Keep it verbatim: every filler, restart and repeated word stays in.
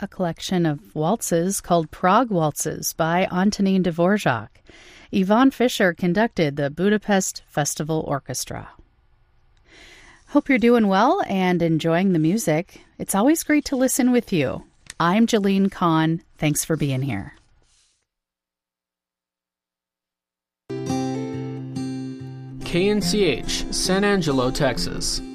a collection of waltzes called Prague Waltzes by Antonín Dvorak. Yvonne Fisher conducted the Budapest Festival Orchestra. Hope you're doing well and enjoying the music. It's always great to listen with you. I'm Jalene Kahn. Thanks for being here. K N C H, San Angelo, Texas.